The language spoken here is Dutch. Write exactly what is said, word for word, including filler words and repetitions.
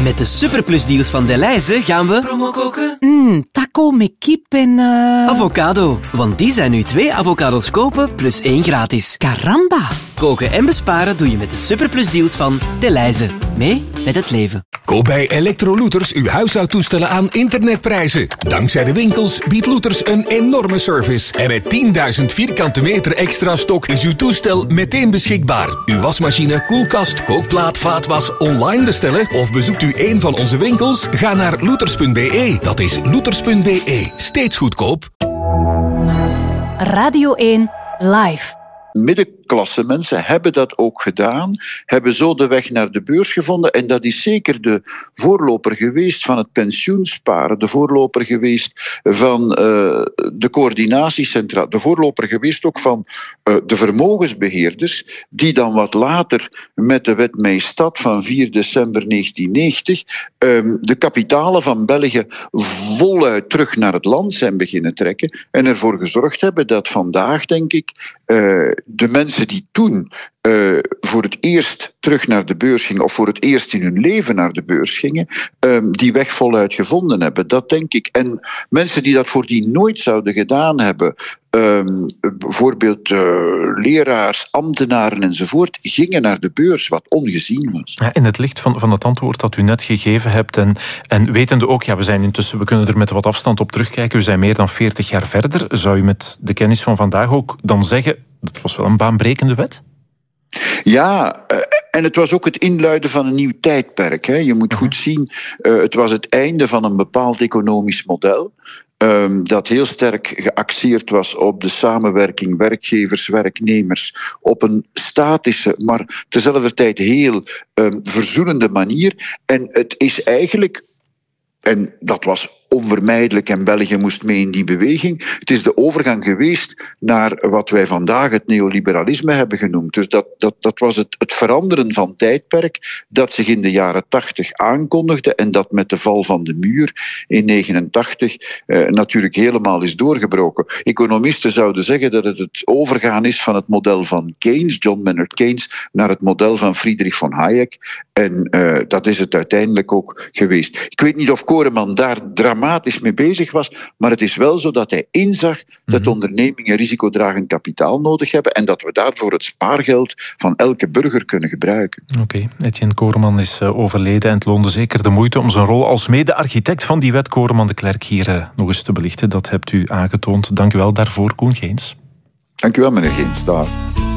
Met de superplusdeals van Delhaize gaan we promo koken. Mm, taco met kip en... Uh... Avocado. Want die zijn nu twee avocados kopen plus één gratis. Caramba. Koken en besparen doe je met de superplusdeals van Delhaize. Mee met het leven. Koop bij Electrolooters uw huishoudtoestellen aan internetprijzen. Dankzij de winkels biedt Looters een enorme service. En met tienduizend vierkante meter extra stok is uw toestel meteen beschikbaar. Uw wasmachine, koelkast, kookplaat, vaatwas online bestellen of bezoekt u een van onze winkels? Ga naar looters punt b e. Dat is looters punt b e. Steeds goedkoop. Radio één Live. Middenklasse mensen hebben dat ook gedaan, hebben zo de weg naar de beurs gevonden en dat is zeker de voorloper geweest van het pensioensparen, de voorloper geweest van uh, de coördinatiecentra, de voorloper geweest ook van uh, de vermogensbeheerders, die dan wat later met de wet Maystadt van vier december negentien negentig um, de kapitalen van België voluit terug naar het land zijn beginnen trekken en ervoor gezorgd hebben dat vandaag, denk ik, uh, de mensen die toen uh, voor het eerst terug naar de beurs gingen, of voor het eerst in hun leven naar de beurs gingen, um, die weg voluit gevonden hebben. Dat denk ik. En mensen die dat voordien nooit zouden gedaan hebben, um, bijvoorbeeld uh, leraars, ambtenaren enzovoort, gingen naar de beurs, wat ongezien was. Ja, in het licht van, van het antwoord dat u net gegeven hebt en, en wetende ook, ja, we zijn intussen, we kunnen er met wat afstand op terugkijken, we zijn meer dan veertig jaar verder, zou u met de kennis van vandaag ook dan zeggen, dat was wel een baanbrekende wet? Ja, uh, en het was ook het inluiden van een nieuw tijdperk. Hè. Je moet goed zien, uh, het was het einde van een bepaald economisch model. Um, dat heel sterk geaxeerd was op de samenwerking werkgevers-werknemers op een statische, maar tezelfde tijd heel um, verzoenende manier. En het is eigenlijk, en dat was onvermijdelijk en België moest mee in die beweging. Het is de overgang geweest naar wat wij vandaag het neoliberalisme hebben genoemd. Dus dat, dat, dat was het, het veranderen van tijdperk dat zich in de jaren tachtig aankondigde en dat met de val van de muur in negenentachtig eh, natuurlijk helemaal is doorgebroken. Economisten zouden zeggen dat het het overgaan is van het model van Keynes, John Maynard Keynes, naar het model van Friedrich von Hayek. En uh, dat is het uiteindelijk ook geweest. Ik weet niet of Koreman daar dramatisch mee bezig was, maar het is wel zo dat hij inzag dat mm-hmm. ondernemingen risicodragend kapitaal nodig hebben en dat we daarvoor het spaargeld van elke burger kunnen gebruiken. Oké, okay. Etienne Koreman is uh, overleden en het loonde zeker de moeite om zijn rol als mede-architect van die wet Koreman de Klerk hier uh, nog eens te belichten. Dat hebt u aangetoond. Dank u wel daarvoor, Koen Geens. Dank u wel, meneer Geens. Dag.